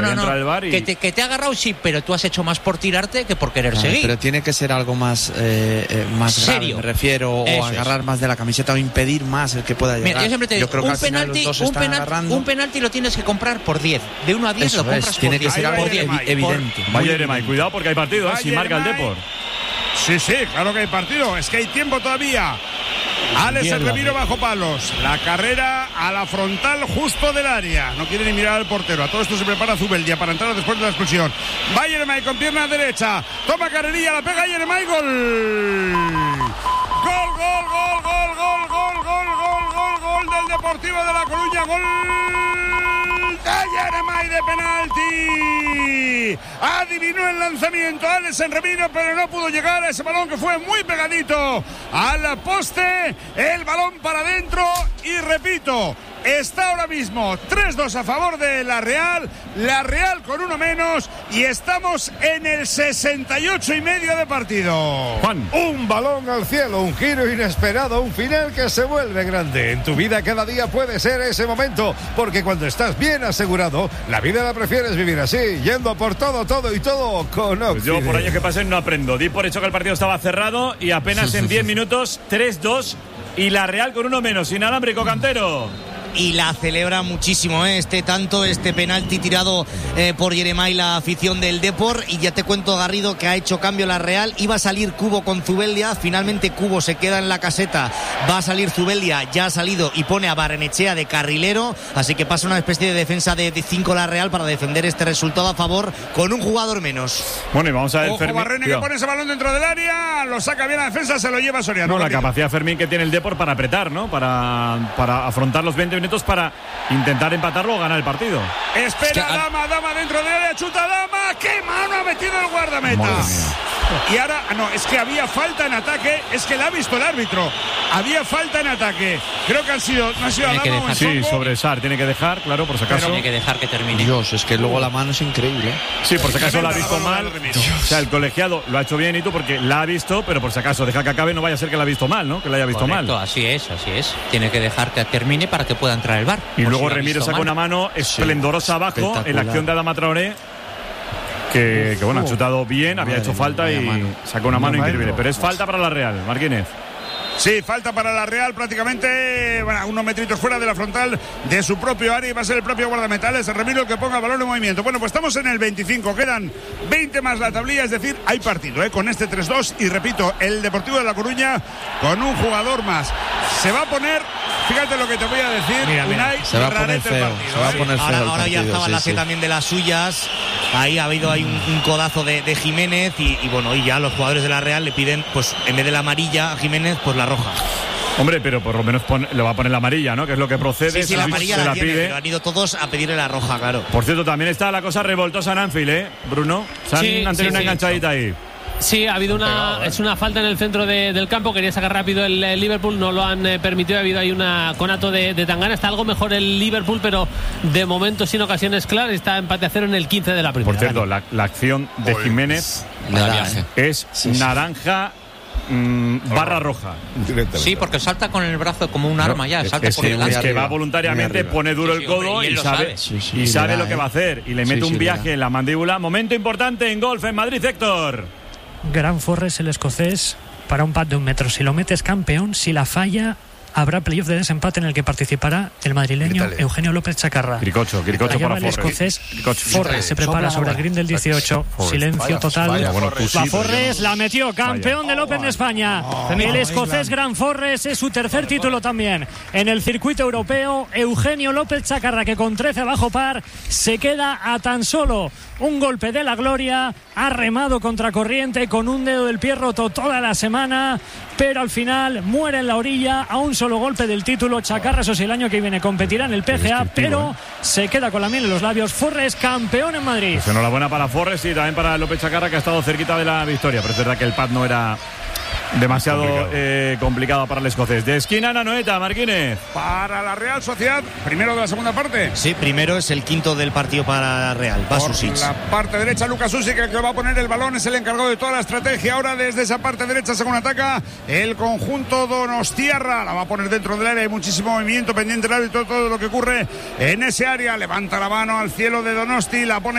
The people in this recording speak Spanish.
entra el VAR y... que te ha agarrado, sí, pero tú has hecho más por tirarte que por querer seguir. Pero tiene que ser algo más serio, grave, me refiero, o agarrar más de la camiseta o impedir más el que pueda llegar. Mira, yo siempre te digo, un penalti lo tienes que comprar por 10. De 1 a 10 lo compras tiene por 10. que ser algo evidente. Vaya Yeremay, cuidado porque hay partido, si marca el Depor. Sí, claro que hay partido, es que hay tiempo todavía. Alex Remiro bajo palos, la carrera a la frontal justo del área, no quiere ni mirar al portero. A todo esto se prepara Zubeldia para entrar después de la expulsión. Va Yeremay con pierna derecha, toma carrerilla, la pega Yeremay, gol del Deportivo de La Coruña, gol de Yeremay de penalti. Adivinó el lanzamiento Alex Remiro, pero no pudo llegar a ese balón que fue muy pegadito al poste. El balón para adentro y repito, está ahora mismo 3-2 a favor de la Real con uno menos y estamos en el 68,5 de partido. Juan. Un balón al cielo, un giro inesperado, un final que se vuelve grande. En tu vida cada día puede ser ese momento, porque cuando estás bien asegurado, la vida la prefieres vivir así, yendo por todo y todo con Occident. Pues yo por años que pasen no aprendo. Di por hecho que el partido estaba cerrado y apenas en 10 minutos 3-2 y la Real con uno menos. Inalámbrico, Cantero. Y la celebra muchísimo, este penalti tirado por Yeremay, la afición del Depor. Y ya te cuento, Garrido, que ha hecho cambio la Real. Iba a salir Cubo con Zubeldia, finalmente Cubo se queda en la caseta, va a salir Zubeldia, ya ha salido y pone a Barrenechea de carrilero, así que pasa una especie de defensa de 5 la Real para defender este resultado a favor con un jugador menos. Bueno, y vamos a ver, ojo, Fermín, Barrene que pone ese balón dentro del área, lo saca bien la defensa, se lo lleva Soriano. La capacidad, Fermín, que tiene el Depor para apretar, ¿no? Para afrontar los 20 minutos para intentar empatarlo o ganar el partido. Espera, Dama dentro del área, chuta Dama, qué mano ha metido el guardameta. Y ahora, es que había falta en ataque, es que la ha visto el árbitro. Había falta en ataque. Creo que no ha sido a Dama o en Sí, sobre Sar, tiene que dejar, claro, por si acaso. Tiene que dejar que termine. Dios, es que luego la mano es increíble. Sí, por si acaso la ha visto mal. O sea, el colegiado lo ha hecho bien y tú porque la ha visto, pero por si acaso deja que acabe, no vaya a ser que la ha visto mal, ¿no? Que la haya visto mal. Así es. Tiene que dejar que termine para que pueda entrar el VAR. Y luego Remiro saca una mano esplendorosa abajo en la acción de Adama Traoré. Que bueno, ha chutado bien, había hecho falta y saca una mano increíble. Pero es falta para la Real, Marquínez. Sí, falta para la Real prácticamente, unos metritos fuera de la frontal de su propio área y va a ser el propio guardametales, el Remiro, que ponga el balón en movimiento. Bueno, pues estamos en el 25, quedan 20 más la tablilla, es decir, hay partido con este 3-2 y repito, el Deportivo de La Coruña con un jugador más. Se va a poner, fíjate lo que te voy a decir, Unai, se va a poner feo, ahora ya estaba la C también de las suyas. Ahí ha habido un codazo de Jiménez y ya los jugadores de la Real le piden, pues en vez de la amarilla a Jiménez, pues la roja. Hombre, pero por lo menos le va a poner la amarilla, ¿no? Que es lo que procede. Sí, la amarilla la tiene, pero han ido todos a pedirle la roja, claro. Por cierto, también está la cosa revoltosa en Anfield, Bruno. Han tenido una enganchadita ahí. Sí, ha habido una falta en el centro del campo. Quería sacar rápido el Liverpool, no lo han permitido. Ha habido ahí una conato de Tangana. Está algo mejor el Liverpool, pero de momento sin ocasiones claras. Está empate a 0 en el 15 de la primera. Por cierto, la acción de Jiménez es naranja barra roja. Sí, porque salta con el brazo como un arma ya. Salta por delante. Es que va voluntariamente, pone duro el codo y sabe lo que va a hacer. Y le mete un viaje en la mandíbula. Momento importante en golf en Madrid, Héctor. Gran Forres, el escocés, para un pad de 1 metro. Si lo metes campeón, si la falla, habrá playoff de desempate en el que participará el madrileño Eugenio López Chacarra. Quiricocho para el escocés. Forres se prepara sobre el green del 18. Silencio total. La Forres la metió, campeón del Open de España. El escocés Gran Forres es su tercer título también en el circuito europeo. Eugenio López Chacarra, que con 13 bajo par se queda a tan solo un golpe de la gloria. Ha remado contracorriente con un dedo del pie roto toda la semana, pero al final muere en la orilla a un solo golpe del título. Chacarra, eso sí, el año que viene competirá en el PGA, pero se queda con la miel en los labios. Forres, campeón en Madrid. Pues enhorabuena para Forres y también para López Chacarra, que ha estado cerquita de la victoria, pero es verdad que el pad no era demasiado complicada para el escocés. De esquina a Anoeta, Marquínez. Para la Real Sociedad, primero de la segunda parte. Sí, primero es el quinto del partido para la Real. Va Susic. La parte derecha, Lucas Susic, el que va a poner el balón, es el encargado de toda la estrategia. Ahora desde esa parte derecha, según ataca el conjunto donostiarra, la va a poner dentro del área. Hay muchísimo movimiento pendiente del árbitro, todo lo que ocurre en ese área. Levanta la mano al cielo de Donosti, la pone